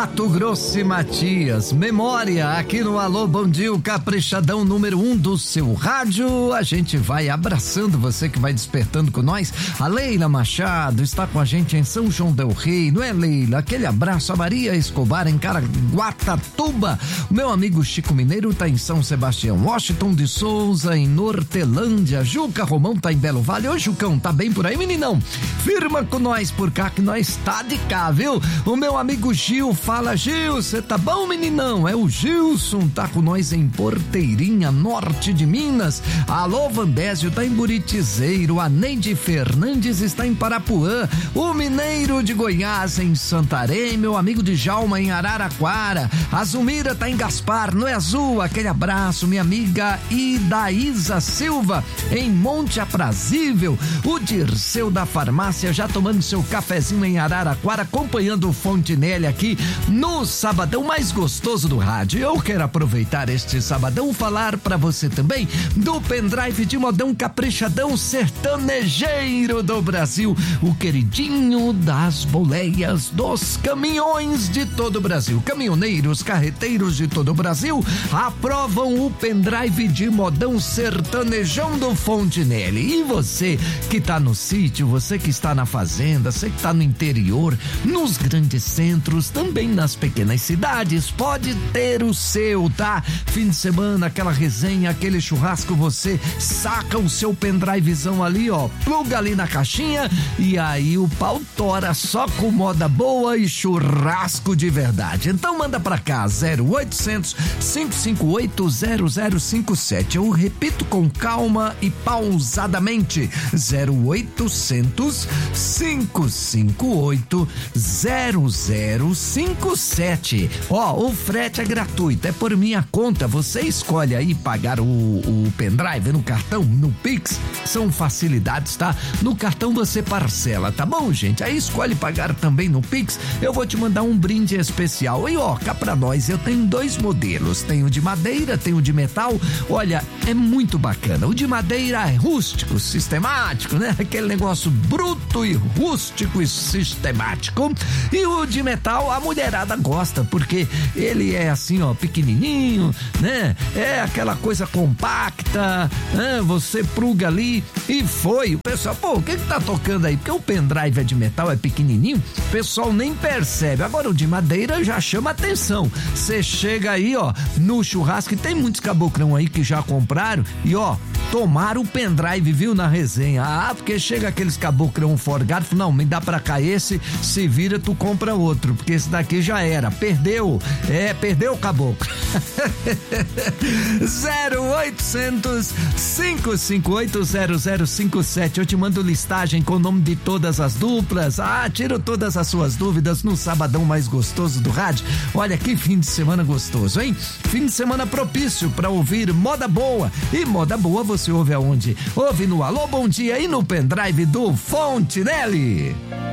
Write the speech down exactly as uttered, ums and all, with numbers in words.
Mato Grosso e Matias, memória aqui no Alô Bom Dia, o caprichadão número um do seu rádio. A gente vai abraçando você que vai despertando com nós. A Leila Machado está com a gente em São João del Rei, não é, Leila? Aquele abraço. A Maria Escobar em Caraguatatuba. O meu amigo Chico Mineiro tá em São Sebastião. Washington de Souza em Nortelândia. Juca Romão tá em Belo Vale. Ô, Jucão, tá bem por aí, meninão? Firma com nós por cá que nós tá de cá, viu? O meu amigo Gil, fala Gil, você tá bom, meninão? É o Gilson, tá com nós em Porteirinha, norte de Minas. Alô, Vandésio tá em Buritizeiro. A Neide Fernandes está em Parapuã. O Mineiro de Goiás em Santarém. Meu amigo de Djalma em Araraquara. A Zumira tá em Gaspar, no Azul. Aquele abraço, minha amiga Idaísa Silva em Monte Aprazível. O Dirceu da Farmácia já tomando seu cafezinho em Araraquara, acompanhando o Fontinelli aqui no sabadão mais gostoso do rádio. Eu quero aproveitar este sabadão falar pra você também do pendrive de modão caprichadão sertanejeiro do Brasil, o queridinho das boleias dos caminhões de todo o Brasil. Caminhoneiros, carreteiros de todo o Brasil aprovam o pendrive de modão sertanejão do Fontinelli. E você que tá no sítio, você que está na fazenda, você que tá no interior, nos grandes centros, também nas pequenas cidades, pode ter o seu, tá? Fim de semana, aquela resenha, aquele churrasco, você saca o seu pendrivezão ali, ó, pluga ali na caixinha e aí o pau tora só com moda boa e churrasco de verdade. Então manda pra cá, zero oitocentos, cinco cinco oito, zero zero cinco sete. Eu repito com calma e pausadamente, zero oitocentos, cinco cinco oito, zero zero cinco sete. Ó, o frete é gratuito, é por minha conta. Você escolhe aí pagar o, o pendrive no cartão, no Pix, são facilidades, tá? No cartão você parcela, tá bom, gente? Aí escolhe pagar também no Pix, eu vou te mandar um brinde especial. E ó, cá pra nós, eu tenho dois modelos, tenho de madeira, tenho de metal. Olha, é muito bacana. O de madeira é rústico, sistemático, né? Aquele negócio bruto e rústico e sistemático. E o de metal, a mulherada gosta, porque ele é assim, ó, pequenininho, né? É aquela coisa compacta, né? Você pluga ali e foi. O pessoal, pô, o que que tá tocando aí? Porque o pendrive é de metal, é pequenininho, o pessoal nem percebe. Agora o de madeira já chama atenção. Você chega aí, ó, no churrasco, e tem muitos caboclão aí que já compraram e, ó, tomaram o pendrive, viu, na resenha. Ah, porque chega aqueles caboclão forgado, não, me dá pra cá esse, se vira, tu compra outro, porque esse daqui já era, perdeu, é, perdeu o caboclo. zero oitocentos, cinco cinco oito, zero zero cinco sete. Eu te mando listagem com o nome de todas as duplas. Ah, tiro todas as suas dúvidas no sabadão mais gostoso do rádio. Olha que fim de semana gostoso, hein? Fim de semana propício pra ouvir moda boa. E moda boa você ouve aonde? Ouve no Alô Bom Dia e no pendrive do Fontinelli.